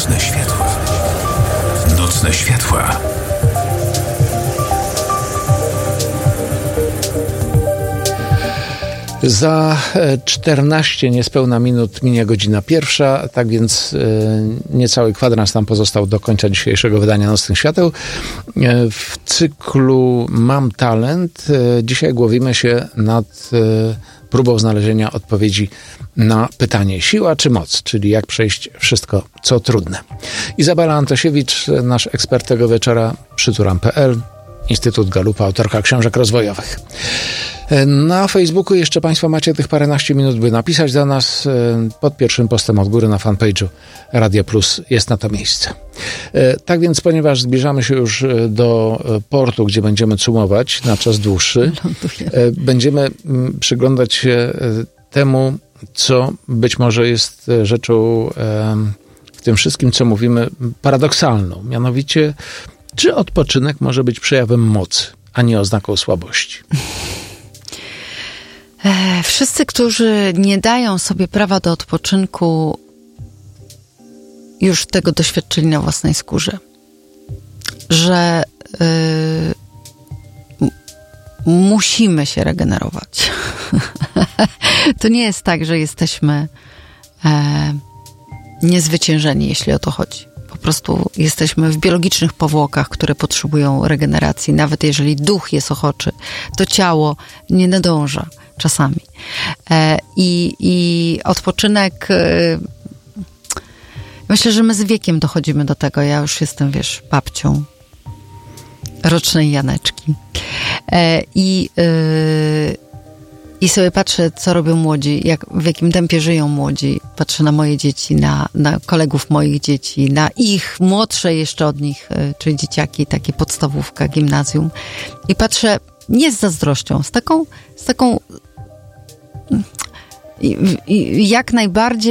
Nocne światła. Nocne światła. Za 14 niespełna minut minie godzina 1, tak więc niecały kwadrans nam pozostał do końca dzisiejszego wydania Nocnych Świateł. W cyklu Mam talent dzisiaj głowimy się nad próbą znalezienia odpowiedzi na pytanie siła czy moc, czyli jak przejść wszystko, co trudne. Izabela Antosiewicz, nasz ekspert tego wieczora, przyturam.pl, Instytut Galupa, autorka książek rozwojowych. Na Facebooku jeszcze Państwo macie tych paręnaście minut, by napisać do nas. Pod pierwszym postem od góry na fanpage'u Radio Plus jest na to miejsce. Tak więc, ponieważ zbliżamy się już do portu, gdzie będziemy cumować na czas dłuższy, będziemy przyglądać się temu, co być może jest rzeczą w tym wszystkim, co mówimy, paradoksalną. Mianowicie, czy odpoczynek może być przejawem mocy, a nie oznaką słabości? Wszyscy, którzy nie dają sobie prawa do odpoczynku, już tego doświadczyli na własnej skórze. Że musimy się regenerować. To nie jest tak, że jesteśmy niezwyciężeni, jeśli o to chodzi. Po prostu jesteśmy w biologicznych powłokach, które potrzebują regeneracji. Nawet jeżeli duch jest ochoczy, to ciało nie nadąża czasami. I odpoczynek... Myślę, że my z wiekiem dochodzimy do tego. Ja już jestem, babcią rocznej Janeczki. I sobie patrzę, co robią młodzi, w jakim tempie żyją młodzi. Patrzę na moje dzieci, na kolegów moich dzieci, na ich młodsze jeszcze od nich, czyli dzieciaki, takie podstawówka, gimnazjum. I patrzę nie z zazdrością, z taką jak najbardziej